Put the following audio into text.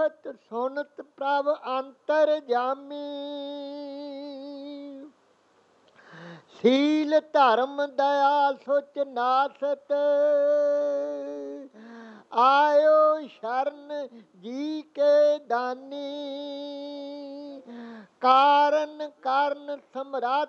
ਸੁਨਤ ਪ੍ਰਭ ਅੰਤਰ ਜਾਮੀ। ਸੀਲ ਧਰਮ ਦਇਆ ਸੁਚ ਨਾਸਤ, ਆਇਓ ਸ਼ਰਨ ਜੀ ਕੇ ਦਾਨੀ। ਕਾਰਨ ਕਰਨ ਸਮਰਾਟ